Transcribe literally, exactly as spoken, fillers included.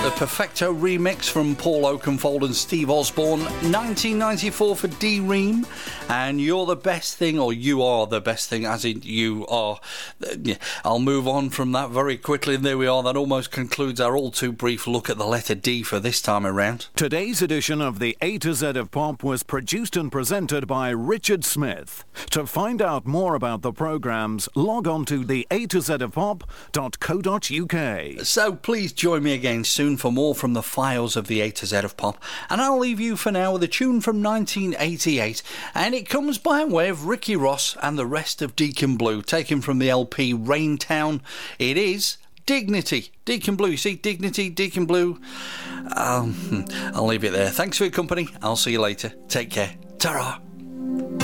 The Perfecto remix from Paul Oakenfold and Steve Osborne, nineteen ninety-four for D-Ream, and You're the Best Thing, or You Are the Best Thing, as in you are. I'll move on from that very quickly, and there we are. That almost concludes our all too brief look at the letter D for this time around. Today's edition of the A to Z of Pop was produced and presented by Richard Smith. To find out more about the programmes, log on to the A to Z of Pop dot co dot uk. So please join me again soon for more from the files of the A to Z of Pop, and I'll leave you for now with a tune from nineteen eighty-eight, and it comes by way of Ricky Ross and the rest of Deacon Blue, taken from the L P Raintown. It is Dignity. Deacon Blue, you see, Dignity, Deacon Blue. Um, I'll leave it there. Thanks for your company. I'll see you later. Take care. Ta-ra.